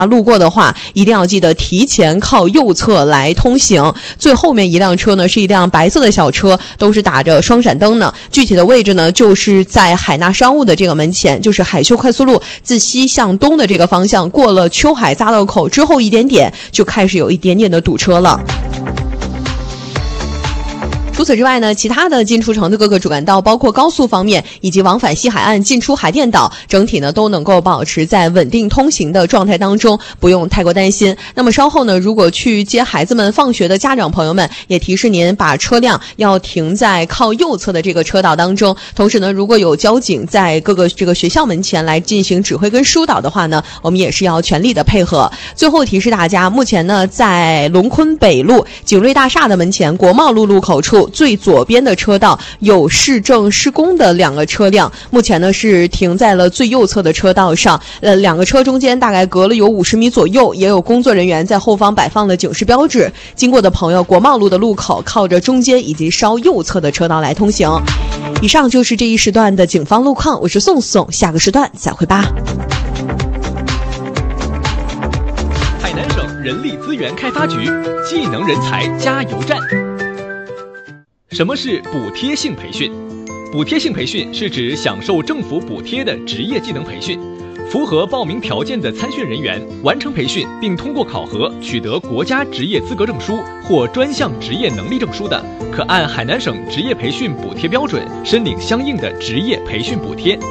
路过的话，一定要记得提前靠右侧来通行。最后面一辆车呢，是一辆白色的小车，都是打着双闪灯呢。具体的位置呢，就是在海纳商务的这个门前，就是海秀快速路自西向东的这个方向，过了秋海匝道口之后一点点，就开始有一点点的堵车了。除此之外呢，其他的进出城的各个主干道，包括高速方面以及往返西海岸进出海淀岛，整体呢都能够保持在稳定通行的状态当中，不用太过担心。那么稍后呢，如果去接孩子们放学的家长朋友们，也提示您把车辆要停在靠右侧的这个车道当中。同时呢，如果有交警在各个这个学校门前来进行指挥跟疏导的话呢，我们也是要全力的配合。最后提示大家，目前呢在龙昆北路景瑞大厦的门前国贸路路口处最左边的车道有市政施工的2个车辆，目前呢是停在了最右侧的车道上，2个车中间大概隔了有50米左右，也有工作人员在后方摆放了警示标志。经过的朋友，国贸路的路口靠着中间以及稍右侧的车道来通行。以上就是这一时段的警方路况，我是宋宋，下个时段再会吧。 海南省人力资源开发局技能人才加油站。什么是补贴性培训？补贴性培训是指享受政府补贴的职业技能培训，符合报名条件的参训人员完成培训并通过考核取得国家职业资格证书或专项职业能力证书的，可按海南省职业培训补贴标准申领相应的职业培训补贴。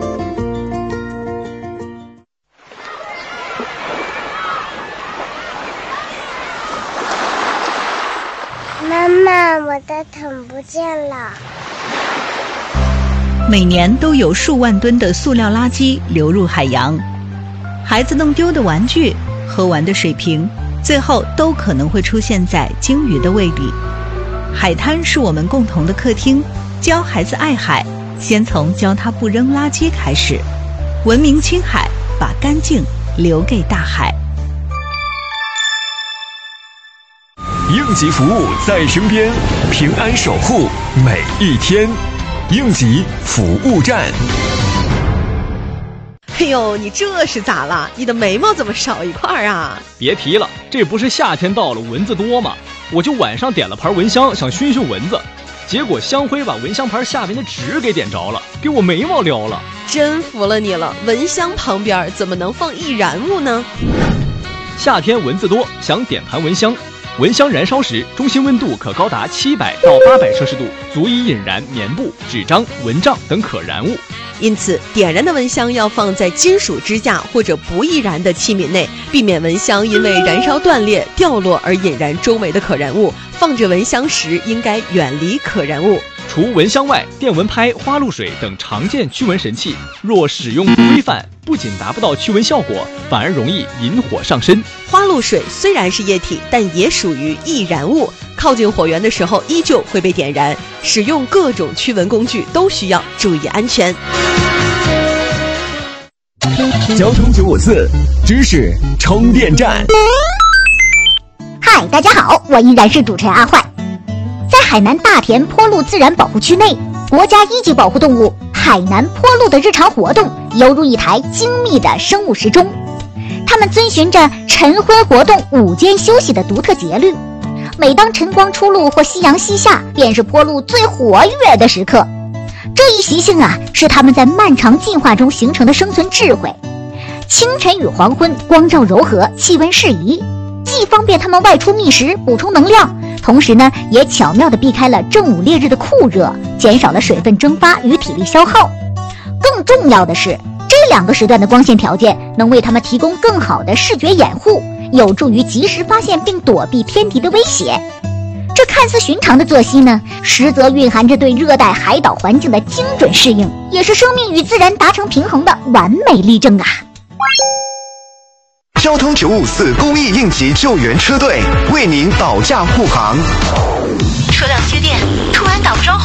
妈妈，我的桶不见了。 每年都有数万吨的塑料垃圾流入海洋，孩子弄丢的玩具、喝完的水瓶，最后都可能会出现在鲸鱼的胃里。海滩是我们共同的客厅，教孩子爱海，先从教他不扔垃圾开始，文明亲海，把干净留给大海。 应急服务在身边，平安守护每一天。应急服务站。 哎呦，你这是咋了？你的眉毛怎么少一块啊？ 别提了，这不是夏天到了蚊子多吗？我就晚上点了盘蚊香，想熏熏蚊子，结果香灰把蚊香盘下边的纸给点着了，给我眉毛撩了。 真服了你了，蚊香旁边怎么能放易燃物呢？ 夏天蚊子多，想点盘蚊香。蚊香燃烧时，中心温度可高达700到800摄氏度，足以引燃棉布、纸张、蚊帐等可燃物。 因此，点燃的蚊香要放在金属支架或者不易燃的器皿内，避免蚊香因为燃烧断裂、掉落而引燃周围的可燃物。放置蚊香时，应该远离可燃物。 除蚊香外，电蚊拍、花露水等常见驱蚊神器，若使用不规范，不仅达不到驱蚊效果，反而容易引火上身。 花露水虽然是液体，但也属于易燃物，靠近火源的时候依旧会被点燃。使用各种驱蚊工具都需要注意安全。 交通954知识充电站。 嗨，大家好，我依然是主持人阿坏。在海南大田坡鹿自然保护区内，国家一级保护动物海南坡鹿的日常活动犹如一台精密的生物时钟，它们遵循着晨昏活动、午间休息的独特节律。每当晨光出露或夕阳西下，便是坡鹿最活跃的时刻。这一习性啊，是它们在漫长进化中形成的生存智慧。清晨与黄昏光照柔和，气温适宜，既方便它们外出觅食补充能量，同时呢，也巧妙地避开了正午烈日的酷热，减少了水分蒸发与体力消耗。更重要的是，这2个时段的光线条件能为它们提供更好的视觉掩护，有助于及时发现并躲避天敌的威胁。这看似寻常的作息呢，实则蕴含着对热带海岛环境的精准适应，也是生命与自然达成平衡的完美例证啊！ 交通954公益应急救援车队为您保驾护航。 车辆缺电，突然打不着火，